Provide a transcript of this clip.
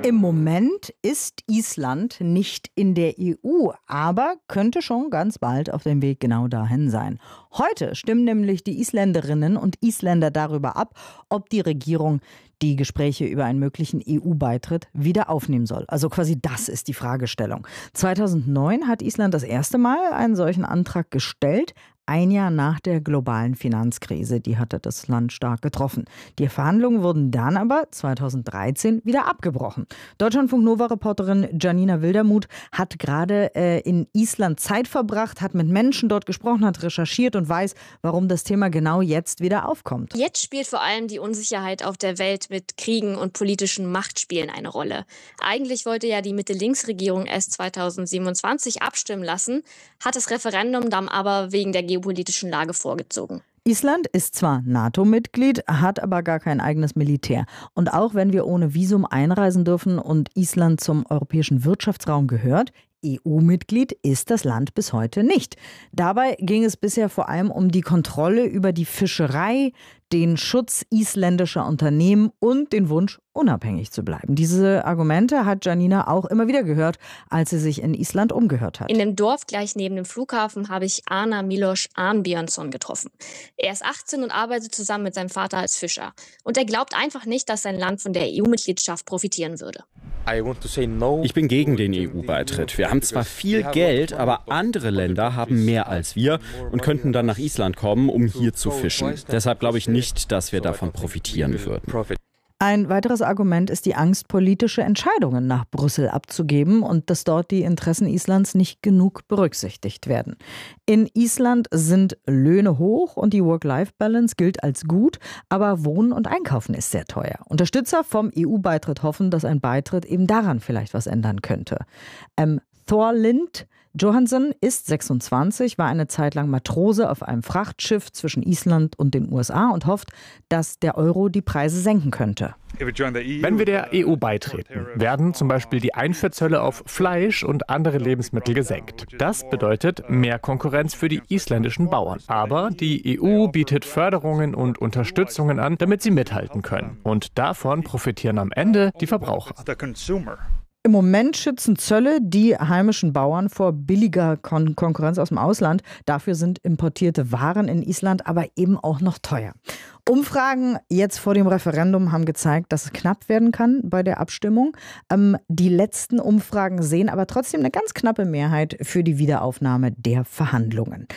Im Moment ist Island nicht in der EU, aber könnte schon ganz bald auf dem Weg genau dahin sein. Heute stimmen nämlich die Isländerinnen und Isländer darüber ab, ob die Regierung die Gespräche über einen möglichen EU-Beitritt wieder aufnehmen soll. Also quasi das ist die Fragestellung. 2009 hat Island das erste Mal einen solchen Antrag gestellt. Ein Jahr nach der globalen Finanzkrise, die hatte das Land stark getroffen. Die Verhandlungen wurden dann aber 2013 wieder abgebrochen. Deutschlandfunk-Nova-Reporterin Janina Wildermuth hat gerade in Island Zeit verbracht, hat mit Menschen dort gesprochen, hat recherchiert und weiß, warum das Thema genau jetzt wieder aufkommt. Jetzt spielt vor allem die Unsicherheit auf der Welt mit Kriegen und politischen Machtspielen eine Rolle. Eigentlich wollte ja die Mitte-Links-Regierung erst 2027 abstimmen lassen, hat das Referendum dann aber wegen der geopolitischen Lage vorgezogen. Island ist zwar NATO-Mitglied, hat aber gar kein eigenes Militär. Und auch wenn wir ohne Visum einreisen dürfen und Island zum europäischen Wirtschaftsraum gehört, EU-Mitglied ist das Land bis heute nicht. Dabei ging es bisher vor allem um die Kontrolle über die Fischerei, den Schutz isländischer Unternehmen und den Wunsch, unabhängig zu bleiben. Diese Argumente hat Janina auch immer wieder gehört, als sie sich in Island umgehört hat. In dem Dorf gleich neben dem Flughafen habe ich Arna Milos Arnbjörnsson getroffen. Er ist 18 und arbeitet zusammen mit seinem Vater als Fischer. Und er glaubt einfach nicht, dass sein Land von der EU-Mitgliedschaft profitieren würde. Ich bin gegen den EU-Beitritt. Wir haben zwar viel Geld, aber andere Länder haben mehr als wir und könnten dann nach Island kommen, um hier zu fischen. Deshalb glaube ich nicht, dass wir davon profitieren würden. Ein weiteres Argument ist die Angst, politische Entscheidungen nach Brüssel abzugeben und dass dort die Interessen Islands nicht genug berücksichtigt werden. In Island sind Löhne hoch und die Work-Life-Balance gilt als gut, aber Wohnen und Einkaufen ist sehr teuer. Unterstützer vom EU-Beitritt hoffen, dass ein Beitritt eben daran vielleicht was ändern könnte. Thorlind Johansson ist 26, war eine Zeit lang Matrose auf einem Frachtschiff zwischen Island und den USA und hofft, dass der Euro die Preise senken könnte. Wenn wir der EU beitreten, werden zum Beispiel die Einfuhrzölle auf Fleisch und andere Lebensmittel gesenkt. Das bedeutet mehr Konkurrenz für die isländischen Bauern. Aber die EU bietet Förderungen und Unterstützungen an, damit sie mithalten können. Und davon profitieren am Ende die Verbraucher. Im Moment schützen Zölle die heimischen Bauern vor billiger Konkurrenz aus dem Ausland. Dafür sind importierte Waren in Island aber eben auch noch teuer. Umfragen jetzt vor dem Referendum haben gezeigt, dass es knapp werden kann bei der Abstimmung. Die letzten Umfragen sehen aber trotzdem eine ganz knappe Mehrheit für die Wiederaufnahme der Verhandlungen.